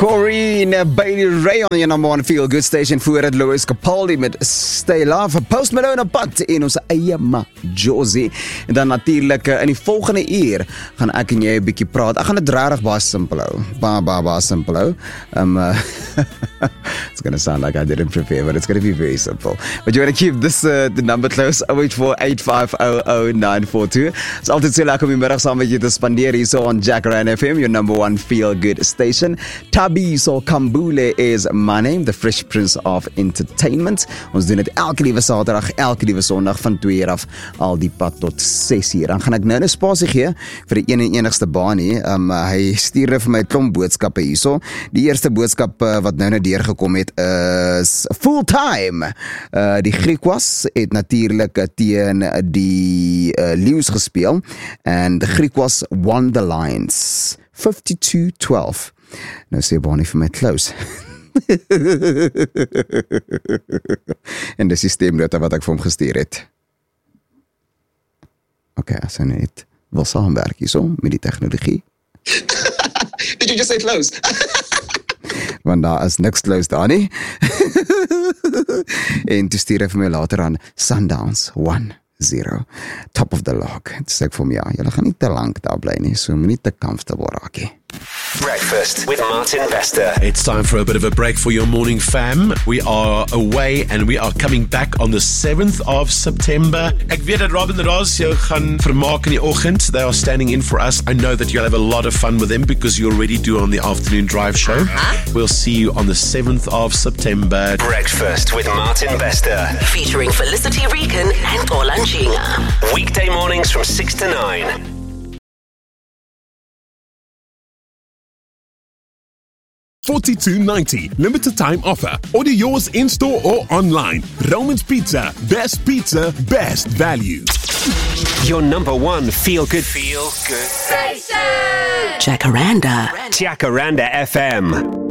Corrine Bailey Ray on your number one feel good station voor het Louis Capaldi met Stay Love. Post Malone op pad in ons eie Josie. En dan natuurlijk in die volgende uur gaan ek en jy 'n bietjie praat. Ek gaan dit regtig baie simpel hou. Baie simpel hou. It's going to sound like I didn't prepare, but it's going to be very simple. But you want to keep this the number close, 084-850-0942. It's altyd so lekker om die middag saam met jy te spandeer hier so on Jacaranda FM, your number one feel good station. Tabiso Kambule is my name, the Fresh Prince of Entertainment. Ons doen dit elke liewe Saterdag, elke liewe Sondag van 2 uur af al die pad tot 6 uur. Dan gaan ek nou 'n spasie gee vir die enigste Bani. Hy stuur vir my 'n klomp boodskappe hierso. Die eerste boodskap wat nou deurgekom het is full time. Die Griekwas het natuurlik teen die Leeu's gespeel en die Griekwas won the Lions 52-12. Nou sê Bonnie vir my close. En die systeemnota wat ek vir hom gestuur het. Okay, as hy net wil saamwerk hierso met die tegnologie. Did you just say close? Want daar is niks close daar nie. En toe stuur hy vir my later aan Sundowns 1-0. Top of the log. Toe sê ek vir hom, ja, julle gaan nie te lank daar bly nie, so moet nie te comfortable raak nie. Breakfast with Martin Bester. It's time for a bit of a break for your morning fam. We are away and we are coming back on the 7th of September. Ek weet dat Robin Ross jou gaan vermaak in die oggend. They are standing in for us. I know that you'll have a lot of fun with them because you already do on the afternoon drive show. We'll see you on the 7th of September. Breakfast with Martin Bester. Featuring Felicity Regan and Olan Chinga. Weekday mornings from 6 to 9. 42.90 limited time offer. Order yours in store or online. Roman's Pizza, best value. Your number one feel good station. Jacaranda. Jacaranda FM.